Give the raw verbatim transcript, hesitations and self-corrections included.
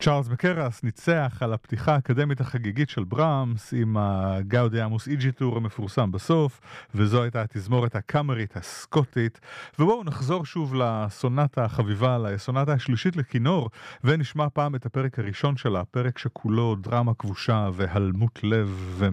צ'ארלס מקרס ניצח על הפתיחה האקדמית החגיגית של ברמס עם הגאודיאמוס איג'יטור המפורסם בסוף, וזו הייתה התזמורת הקאמרית הסקוטית. ובואו נחזור שוב לסונטה החביבה, לסונטה השלישית לכינור, ונשמע פעם את הפרק הראשון שלה, פרק שכולו דרמה כבושה והלמות לב